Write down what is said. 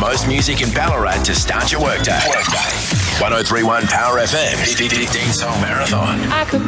most music in Ballarat to start your workday. 1031 Power FM, 15 Song Marathon. I could